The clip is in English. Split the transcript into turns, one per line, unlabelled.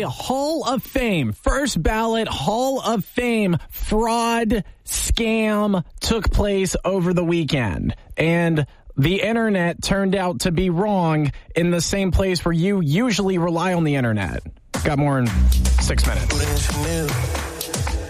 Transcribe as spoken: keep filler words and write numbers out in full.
Hall of Fame, first ballot Hall of Fame fraud scam took place over the weekend. And the internet turned out to be wrong in the same place where you usually rely on the internet. Got more in six minutes.